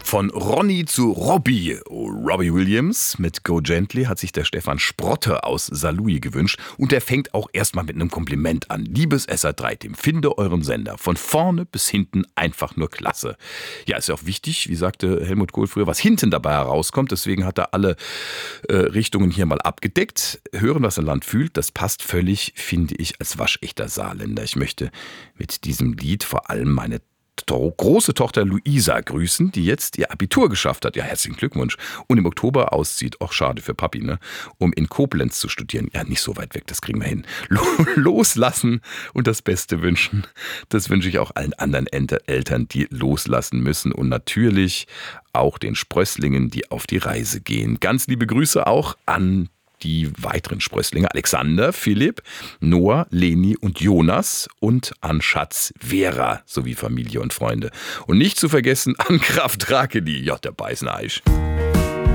Von Ronny zu Robbie. Robbie Williams mit Go Gently hat sich der Stefan Sprotte aus Saarlouis gewünscht. Und der fängt auch erstmal mit einem Kompliment an. Liebes SR3 Team, finde euren Sender von vorne bis hinten einfach nur klasse. Ja, ist ja auch wichtig, wie sagte Helmut Kohl früher, was hinten dabei herauskommt. Deswegen hat er alle Richtungen hier mal abgedeckt. Hören, was ein Land fühlt, das passt völlig, finde ich, als waschechter Saarländer. Ich möchte mit diesem Lied vor allem meine große Tochter Luisa grüßen, die jetzt ihr Abitur geschafft hat. Ja, herzlichen Glückwunsch. Und im Oktober auszieht, auch schade für Papi, ne? Um in Koblenz zu studieren. Ja, nicht so weit weg, das kriegen wir hin. Loslassen und das Beste wünschen. Das wünsche ich auch allen anderen Eltern, die loslassen müssen. Und natürlich auch den Sprösslingen, die auf die Reise gehen. Ganz liebe Grüße auch an die weiteren Sprösslinge: Alexander, Philipp, Noah, Leni und Jonas und an Schatz Vera sowie Familie und Freunde. Und nicht zu vergessen an Kraft Rakeli, ja, der Beißeneisch.